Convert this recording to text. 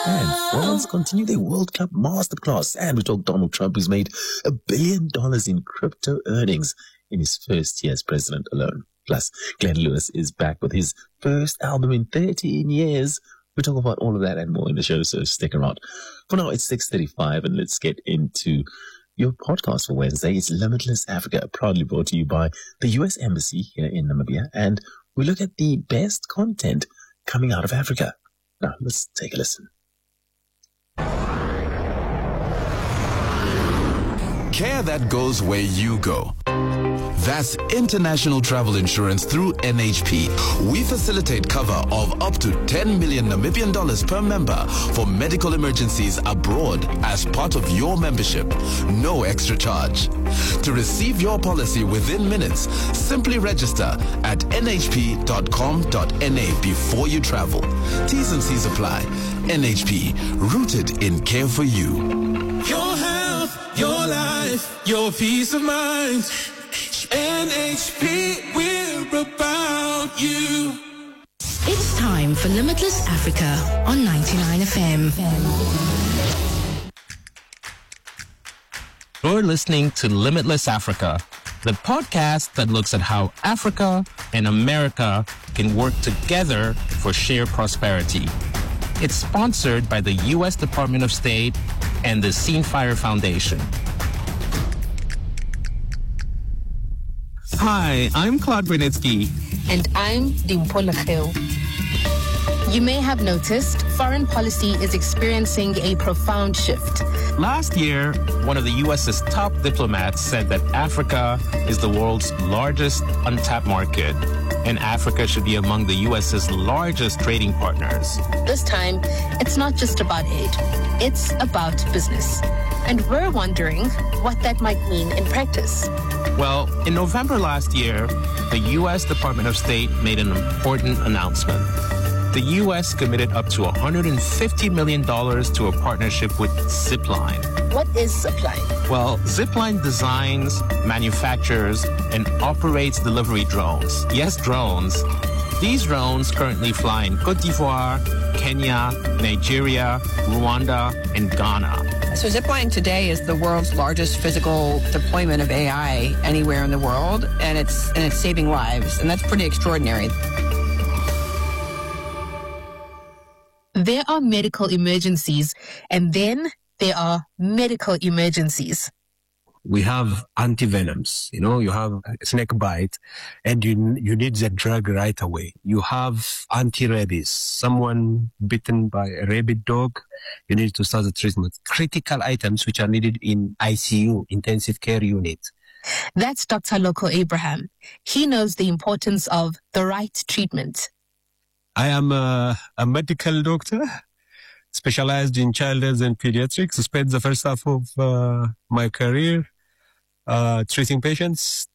And France continue their World Cup masterclass. And we talk Donald Trump, who's made $1 billion in crypto earnings in his first year as president alone. Plus, Glenn Lewis is back with his first album in 13 years. We'll talk about all of that and more in the show, so stick around. For now, it's 6:35, and let's get into your podcast for Wednesday. It's Limitless Africa, proudly brought to you by the U.S. Embassy here in Namibia. And we look at the best content coming out of Africa. Now, let's take a listen. Care that goes where you go. That's international travel insurance through NHP. We facilitate cover of up to 10 million Namibian dollars per member for medical emergencies abroad as part of your membership. No extra charge. To receive your policy within minutes, simply register at nhp.com.na before you travel. T's and C's apply. NHP, rooted in care for you. Your health, your life, your peace of mind. NHP, we're about you. It's time for Limitless Africa on 99 FM. You're listening to Limitless Africa, the podcast that looks at how Africa and America can work together for shared prosperity. It's sponsored by the U.S. Department of State and the Scenefire Foundation. Hi, I'm Claude Brunetsky. And I'm Dimpola Kheo. You may have noticed foreign policy is experiencing a profound shift. Last year, one of the U.S.'s top diplomats said that Africa is the world's largest untapped market, and Africa should be among the U.S.'s largest trading partners. This time, it's not just about aid, it's about business. And we're wondering what that might mean in practice. Well, in November last year, the U.S. Department of State made an important announcement. The U.S. committed up to $150 million to a partnership with Zipline. What is Zipline? Well, Zipline designs, manufactures, and operates delivery drones. Yes, drones. These drones currently fly in Côte d'Ivoire, Kenya, Nigeria, Rwanda, and Ghana. So Zipline today is the world's largest physical deployment of AI anywhere in the world, and it's saving lives, and that's pretty extraordinary. There are medical emergencies, and then there are medical emergencies. We have antivenoms. You have a snake bite and you need the drug right away. You have anti-rabies. Someone bitten by a rabid dog, you need to start the treatment. Critical items which are needed in ICU, intensive care unit. That's Dr. Loco Abraham. He knows the importance of the right treatment. I am a medical doctor, specialized in childhood and pediatrics. Spent the first half of my career treating patients